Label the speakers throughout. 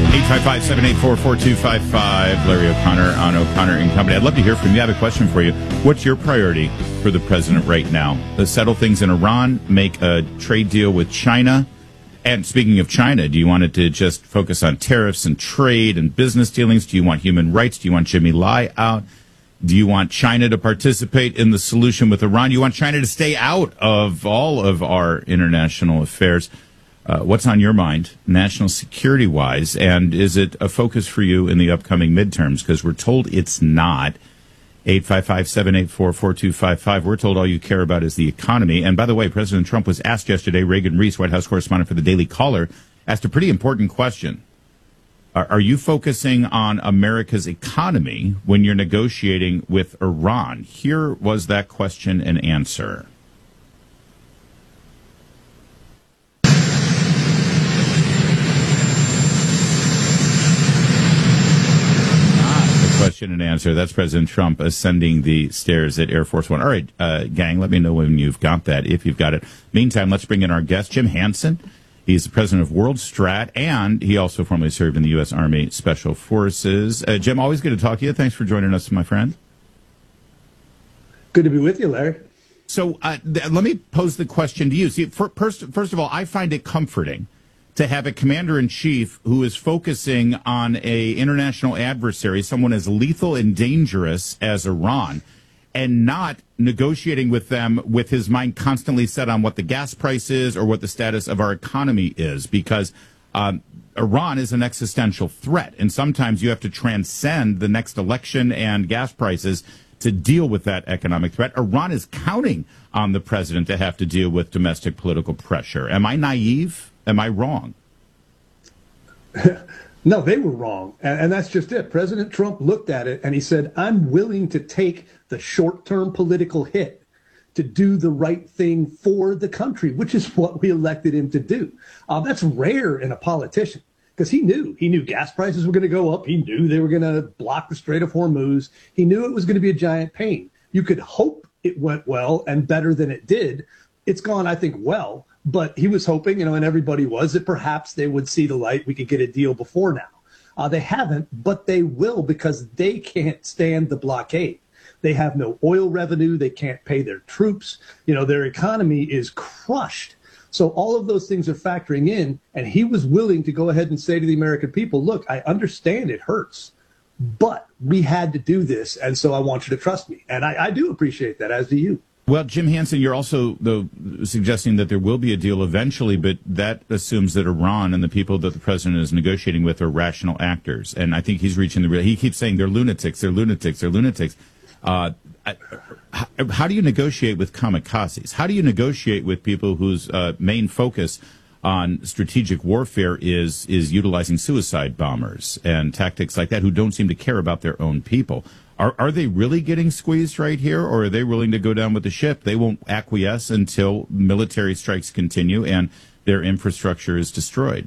Speaker 1: 855-784-4255. Larry O'Connor on O'Connor and Company. I'd love to hear from you. I have a question for you. What's your priority for the president right now? To settle things in Iran, make a trade deal with China? And speaking of China, do you want it to just focus on tariffs and trade and business dealings? Do you want human rights? Do you want Jimmy Lai out? Do you want China to participate in the solution with Iran? Do you want China to stay out of all of our international affairs? What's on your mind, national security-wise, and is it a focus for you in the upcoming midterms? Because we're told it's not. 855-784-4255. We're told all you care about is the economy. And by the way, President Trump was asked yesterday, Reagan Reese, White House correspondent for the Daily Caller, asked a pretty important question. Are you focusing on America's economy when you're negotiating with Iran? Here was that question and answer. Question and answer. That's President Trump ascending the stairs at Air Force One. All right, gang, let me know when you've got that, if you've got it. Meantime, let's bring in our guest, Jim Hansen. He's the president of World Strat, and he also formerly served in the U.S. Army Special Forces. Jim, always good to talk to you. Thanks for joining us, my friend.
Speaker 2: Good to be with you, Larry.
Speaker 1: So let me pose the question to you. See, first of all, I find it comforting to have a commander-in-chief who is focusing on a international adversary, someone as lethal and dangerous as Iran, and not negotiating with them with his mind constantly set on what the gas price is or what the status of our economy is, because Iran is an existential threat, and sometimes you have to transcend the next election and gas prices to deal with that economic threat. Iran is counting on the president to have to deal with domestic political pressure. Am I naive? Am I wrong?
Speaker 2: No, they were wrong. And that's just it. President Trump looked at it and he said, I'm willing to take the short-term political hit to do the right thing for the country, which is what we elected him to do. That's rare in a politician because he knew gas prices were going to go up. He knew they were going to block the Strait of Hormuz. He knew it was going to be a giant pain. You could hope it went well and better than it did. It's gone, I think, well. But he was hoping, and everybody was, that perhaps they would see the light. We could get a deal before now. They haven't, but they will because they can't stand the blockade. They have no oil revenue. They can't pay their troops. Their economy is crushed. So all of those things are factoring in. And he was willing to go ahead and say to the American people, look, I understand it hurts, but we had to do this. And so I want you to trust me. And I do appreciate that, as do you.
Speaker 1: Well, Jim Hansen, you're also, though, suggesting that there will be a deal eventually, but that assumes that Iran and the people that the president is negotiating with are rational actors. And I think he's reaching he keeps saying they're lunatics, they're lunatics, they're lunatics. How do you negotiate with kamikazes? How do you negotiate with people whose main focus on strategic warfare is utilizing suicide bombers and tactics like that, who don't seem to care about their own people? Are they really getting squeezed right here, or are they willing to go down with the ship? They won't acquiesce until military strikes continue and their infrastructure is destroyed.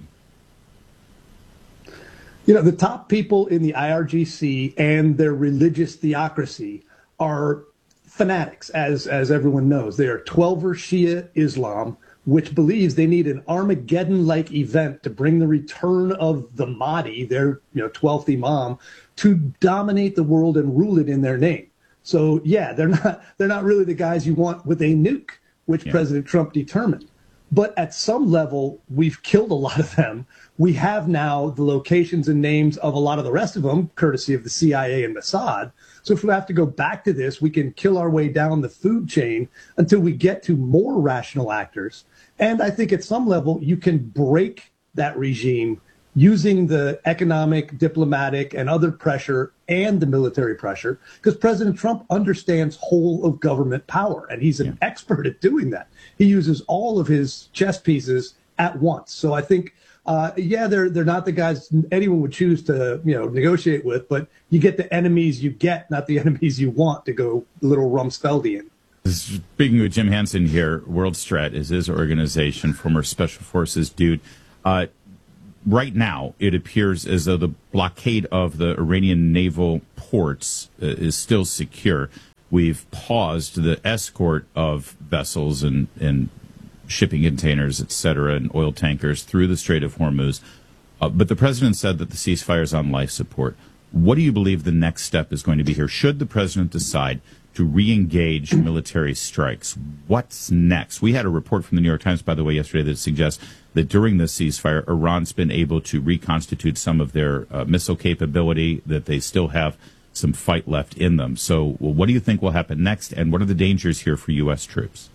Speaker 2: The top people in the IRGC and their religious theocracy are fanatics, as everyone knows. They are 12er Shia Islam, which believes they need an Armageddon-like event to bring the return of the Mahdi, their 12th Imam, to dominate the world and rule it in their name. So yeah, they're not really the guys you want with a nuke, which President Trump determined. But at some level, we've killed a lot of them. We have now the locations and names of a lot of the rest of them, courtesy of the CIA and Mossad. So if we have to go back to this, we can kill our way down the food chain until we get to more rational actors. And I think at some level, you can break that regime using the economic, diplomatic, and other pressure and the military pressure, because President Trump understands whole of government power, and he's an expert at doing that. He uses all of his chess pieces at once. So I think, they're not the guys anyone would choose to negotiate with, but you get the enemies you get, not the enemies you want, to go a little Rumsfeldian.
Speaker 1: Speaking with Jim Hansen here, World Strat is his organization, former Special Forces dude. Right now, it appears as though the blockade of the Iranian naval ports is still secure. We've paused the escort of vessels and shipping containers, et cetera, and oil tankers through the Strait of Hormuz. But the president said that the ceasefire is on life support. What do you believe the next step is going to be here? Should the president decide to re-engage military strikes, what's next? We had a report from the New York Times, by the way, yesterday that suggests that during the ceasefire, Iran's been able to reconstitute some of their missile capability, that they still have some fight left in them. So what do you think will happen next, and what are the dangers here for U.S. troops?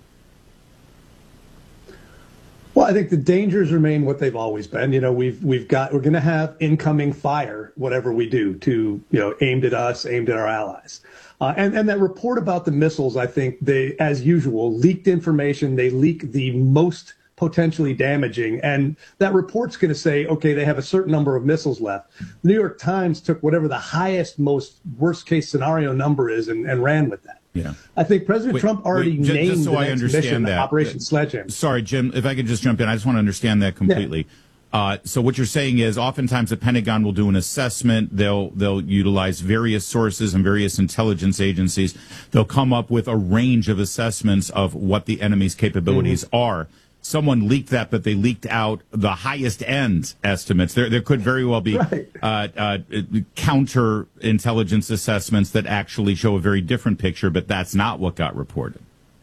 Speaker 2: Well, I think the dangers remain what they've always been. We're going to have incoming fire, whatever we do, to aimed at us, aimed at our allies. And that report about the missiles, I think they, as usual, leaked information. They leak the most potentially damaging. And that report's going to say, okay, they have a certain number of missiles left. The New York Times took whatever the highest, most worst case scenario number is and ran with that.
Speaker 1: Yeah.
Speaker 2: I think President Trump already named
Speaker 1: just so
Speaker 2: the
Speaker 1: I
Speaker 2: next
Speaker 1: understand
Speaker 2: mission,
Speaker 1: that,
Speaker 2: Operation Sledgehammer.
Speaker 1: Sorry, Jim, if I could just jump in. I just want to understand that completely. Yeah. So what you're saying is oftentimes the Pentagon will do an assessment. They'll utilize various sources and various intelligence agencies. They'll come up with a range of assessments of what the enemy's capabilities are. Someone leaked that, but they leaked out the highest end estimates. There could very well be counter intelligence assessments that actually show a very different picture, but that's not what got reported.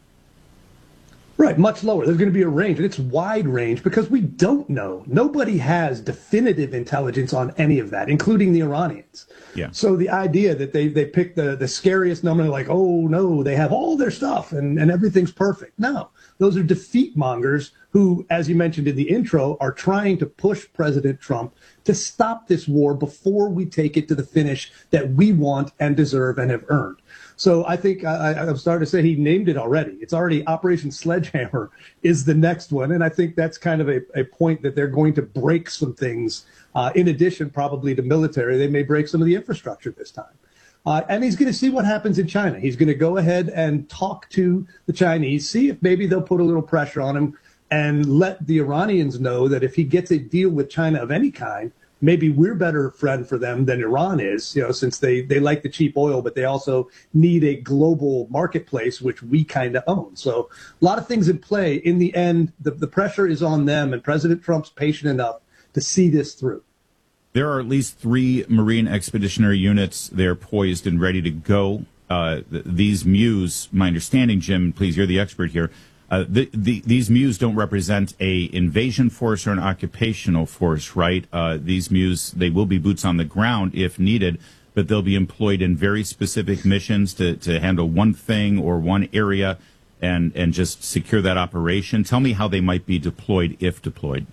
Speaker 2: Right, much lower. There's going to be a range, and it's wide range because we don't know. Nobody has definitive intelligence on any of that, including the Iranians. Yeah. So the idea that they pick the scariest number, like, oh, no, they have all their stuff and everything's perfect. No, those are defeat mongers who, as you mentioned in the intro, are trying to push President Trump to stop this war before we take it to the finish that we want and deserve and have earned. So I think I'm starting to say he named it already. It's already Operation Sledgehammer is the next one. And I think that's kind of a point that they're going to break some things. In addition, probably to military, they may break some of the infrastructure this time. And he's going to see what happens in China. He's going to go ahead and talk to the Chinese, see if maybe they'll put a little pressure on him and let the Iranians know that if he gets a deal with China of any kind, maybe we're better friend for them than Iran is, since they like the cheap oil, but they also need a global marketplace, which we kind of own. So a lot of things in play. In the end, the pressure is on them, and President Trump's patient enough to see this through.
Speaker 1: There are at least 3 Marine Expeditionary Units. They're poised and ready to go. These MEUs, my understanding, Jim, please, you're the expert here, these MEUs don't represent a invasion force or an occupational force, right? These MEUs, they will be boots on the ground if needed, but they'll be employed in very specific missions to handle one thing or one area and just secure that operation. Tell me how they might be deployed if deployed.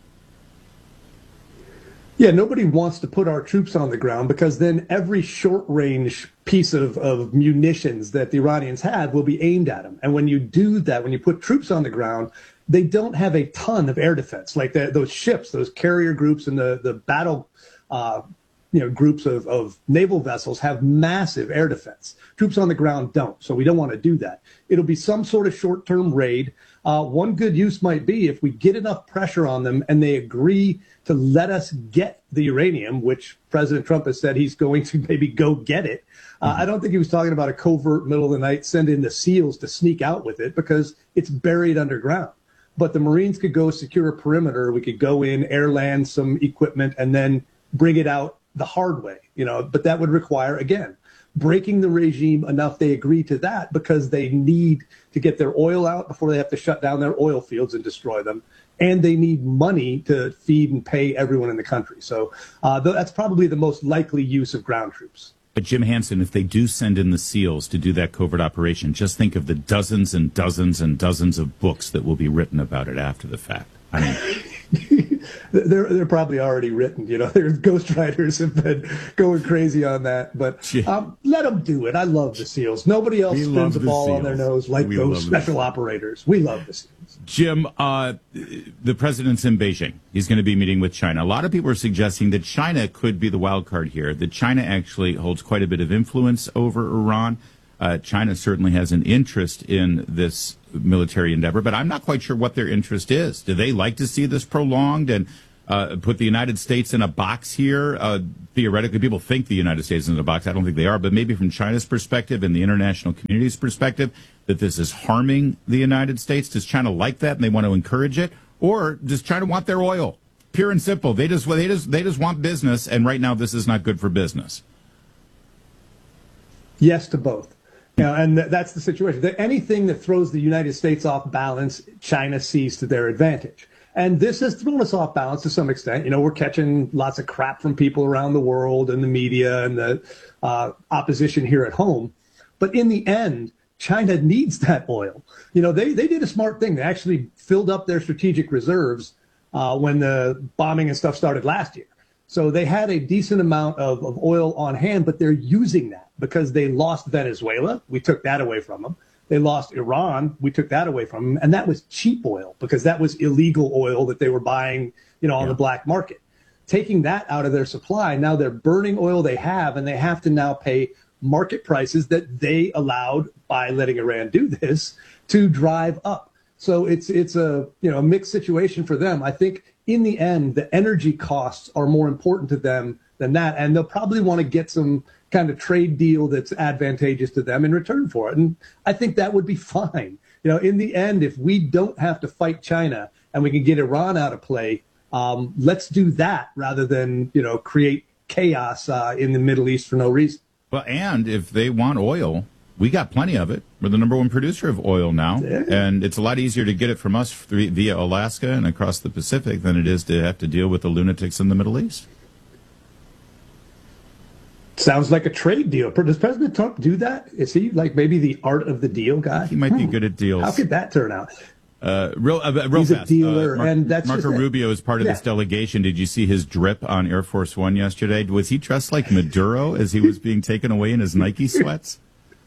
Speaker 2: Yeah, nobody wants to put our troops on the ground because then every short-range piece of munitions that the Iranians have will be aimed at them. And when you do that, when you put troops on the ground, they don't have a ton of air defense. Like those ships, those carrier groups and the battle groups of naval vessels have massive air defense. Troops on the ground don't, so we don't want to do that. It'll be some sort of short-term raid. One good use might be if we get enough pressure on them and they agree to let us get the uranium, which President Trump has said he's going to maybe go get it. I don't think he was talking about a covert middle of the night, send in the SEALs to sneak out with it because it's buried underground. But the Marines could go secure a perimeter. We could go in, air land some equipment, and then bring it out the hard way, but that would require, again, breaking the regime enough they agree to that because they need to get their oil out before they have to shut down their oil fields and destroy them. And they need money to feed and pay everyone in the country. So that's probably the most likely use of ground troops.
Speaker 1: But Jim Hansen, if they do send in the SEALs to do that covert operation, just think of the dozens and dozens and dozens of books that will be written about it after the fact. I mean,
Speaker 2: they're probably already written. There's ghostwriters have been going crazy on that. But let them do it. I love the SEALs. Nobody else spins a ball on their nose like those special operators. We love the SEALs.
Speaker 1: Jim, the president's in Beijing. He's going to be meeting with China. A lot of people are suggesting that China could be the wild card here, that China actually holds quite a bit of influence over Iran. China certainly has an interest in this military endeavor, but I'm not quite sure what their interest is. Do they like to see this prolonged and put the United States in a box here? Theoretically, people think the United States is in a box. I don't think they are, but maybe from China's perspective and the international community's perspective, that this is harming the United States. Does China like that and they want to encourage it? Or does China want their oil? pure and simple. They just want business, and right now this is not good for business.
Speaker 2: Yes to both. And that's the situation. Anything that throws the United States off balance, China sees to their advantage. And this has thrown us off balance to some extent. We're catching lots of crap from people around the world and the media and the opposition here at home. But in the end, China needs that oil. They did a smart thing. They actually filled up their strategic reserves when the bombing and stuff started last year. So they had a decent amount of oil on hand, but they're using that because they lost Venezuela. We took that away from them. They lost Iran. We took that away from them. And that was cheap oil because that was illegal oil that they were buying, on the black market. Taking that out of their supply, now they're burning oil they have, and they have to now pay market prices that they allowed by letting Iran do this to drive up. So it's a mixed situation for them. I think in the end, the energy costs are more important to them than that. And they'll probably want to get some kind of trade deal that's advantageous to them in return for it. And I think that would be fine. In the end, if we don't have to fight China and we can get Iran out of play, let's do that rather than, create chaos in the Middle East for no reason.
Speaker 1: Well, and if they want oil, we got plenty of it. We're the number one producer of oil now, and it's a lot easier to get it from us via Alaska and across the Pacific than it is to have to deal with the lunatics in the Middle East.
Speaker 2: Sounds like a trade deal. Does President Trump do that? Is he like maybe the art of the deal guy?
Speaker 1: He might be good at deals.
Speaker 2: How could that turn out?
Speaker 1: Real
Speaker 2: He's
Speaker 1: fast.
Speaker 2: A dealer, and that's
Speaker 1: Marco Rubio is part of this delegation. Did you see his drip on Air Force One yesterday? Was he dressed like Maduro as he was being taken away in his Nike sweats?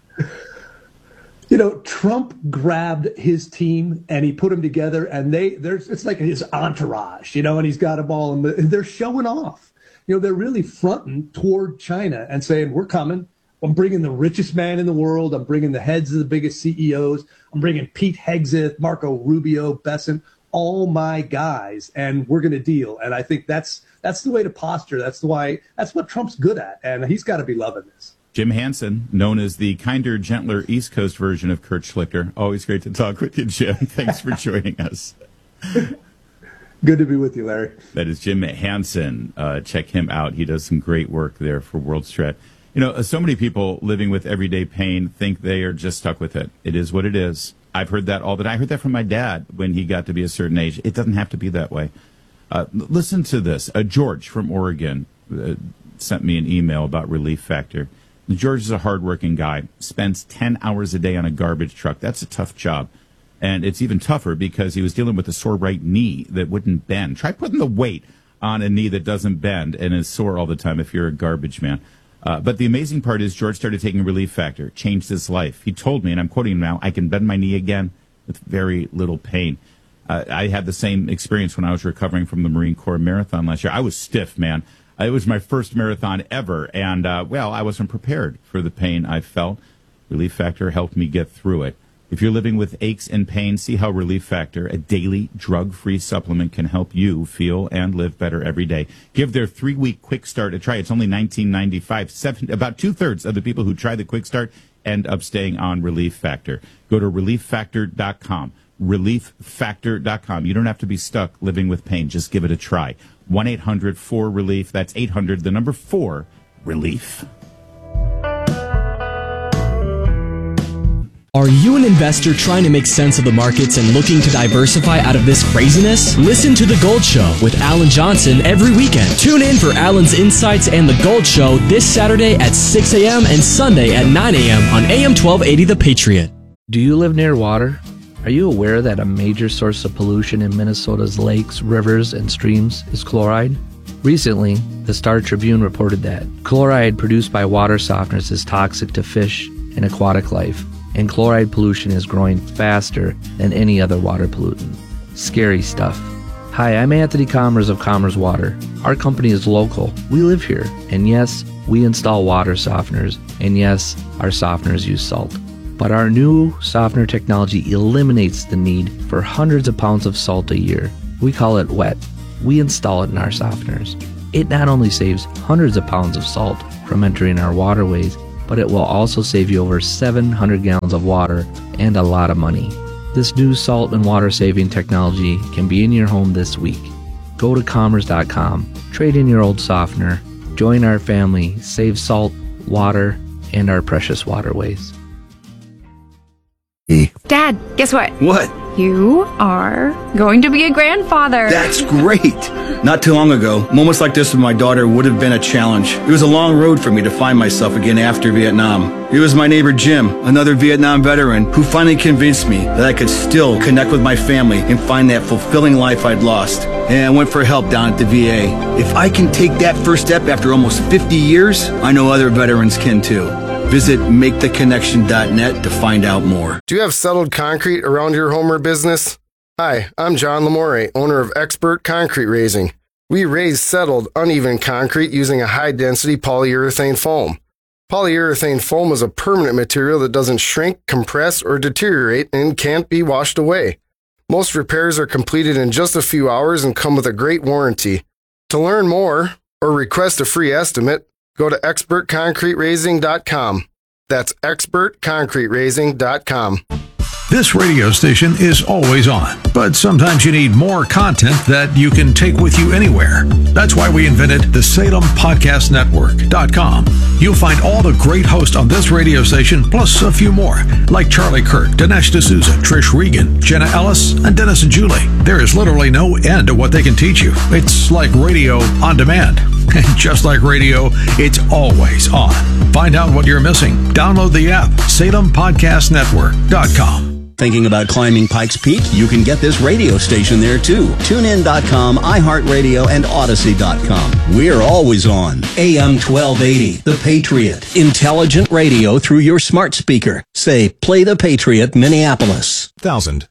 Speaker 2: Trump grabbed his team and he put them together, and it's like his entourage, and he's got them all, and they're showing off. They're really fronting toward China and saying, we're coming. I'm bringing the richest man in the world. I'm bringing the heads of the biggest CEOs. I'm bringing Pete Hegseth, Marco Rubio, Bessent, all my guys, and we're going to deal. And I think that's the way to posture. That's what Trump's good at, and he's got to be loving this.
Speaker 1: Jim Hansen, known as the kinder, gentler East Coast version of Kurt Schlichter. Always great to talk with you, Jim. Thanks for joining us.
Speaker 2: Good to be with you, Larry.
Speaker 1: That is Jim Hansen. Check him out. He does some great work there for WorldStrat. So many people living with everyday pain think they are just stuck with it. It is what it is. I've heard that all the time. I heard that from my dad when he got to be a certain age. It doesn't have to be that way. Listen to this. George from Oregon sent me an email about Relief Factor. George is a hardworking guy, spends 10 hours a day on a garbage truck. That's a tough job. And it's even tougher because he was dealing with a sore right knee that wouldn't bend. Try putting the weight on a knee that doesn't bend and is sore all the time if you're a garbage man. But the amazing part is George started taking Relief Factor, changed his life. He told me, and I'm quoting him now, I can bend my knee again with very little pain. I had the same experience when I was recovering from the Marine Corps marathon last year. I was stiff, man. It was my first marathon ever, and, I wasn't prepared for the pain I felt. Relief Factor helped me get through it. If you're living with aches and pains, see how Relief Factor, a daily drug-free supplement, can help you feel and live better every day. Give their 3-week Quick Start a try. It's only $19.95. About 2/3 of the people who try the Quick Start end up staying on Relief Factor. Go to ReliefFactor.com. ReliefFactor.com. You don't have to be stuck living with pain. Just give it a try. 1-800-4-RELIEF. That's 800, the number 4, RELIEF.
Speaker 3: Are you an investor trying to make sense of the markets and looking to diversify out of this craziness? Listen to The Gold Show with Alan Johnson every weekend. Tune in for Alan's insights and The Gold Show this Saturday at 6 a.m. and Sunday at 9 a.m. on AM 1280 The Patriot.
Speaker 4: Do you live near water? Are you aware that a major source of pollution in Minnesota's lakes, rivers, and streams is chloride? Recently, the Star Tribune reported that chloride produced by water softeners is toxic to fish and aquatic life, and chloride pollution is growing faster than any other water pollutant. Scary stuff. Hi, I'm Anthony Commerce of Commerce Water. Our company is local. We live here. And yes, we install water softeners. And yes, our softeners use salt. But our new softener technology eliminates the need for hundreds of pounds of salt a year. We call it WET. We install it in our softeners. It not only saves hundreds of pounds of salt from entering our waterways, but it will also save you over 700 gallons of water and a lot of money. This new salt and water saving technology can be in your home this week. Go to commerce.com, trade in your old softener, join our family, save salt, water, and our precious waterways.
Speaker 5: Dad, guess what?
Speaker 6: What?
Speaker 5: You are going to be a grandfather.
Speaker 6: That's great. Not too long ago, moments like this with my daughter would have been a challenge. It was a long road for me to find myself again after Vietnam. It was my neighbor Jim, another Vietnam veteran, who finally convinced me that I could still connect with my family and find that fulfilling life I'd lost. And I went for help down at the VA. If I can take that first step after almost 50 years, I know other veterans can too. Visit MakeTheConnection.net to find out more.
Speaker 7: Do you have settled concrete around your home or business? Hi, I'm John Lamore, owner of Expert Concrete Raising. We raise settled, uneven concrete using a high-density polyurethane foam. Polyurethane foam is a permanent material that doesn't shrink, compress, or deteriorate and can't be washed away. Most repairs are completed in just a few hours and come with a great warranty. To learn more or request a free estimate, go to expertconcreteracing.com. That's expertconcreteracing.com.
Speaker 8: This radio station is always on, but sometimes you need more content that you can take with you anywhere. That's why we invented the SalemPodcastNetwork.com. You'll find all the great hosts on this radio station, plus a few more, like Charlie Kirk, Dinesh D'Souza, Trish Regan, Jenna Ellis, and Dennis and Julie. There is literally no end to what they can teach you. It's like radio on demand. And just like radio, it's always on. Find out what you're missing. Download the app, SalemPodcastNetwork.com.
Speaker 9: Thinking about climbing Pikes Peak? You can get this radio station there too. TuneIn.com, iHeartRadio, and Odyssey.com. We're always on. AM 1280, The Patriot. Intelligent radio through your smart speaker. Say, play The Patriot, Minneapolis.
Speaker 10: 1000.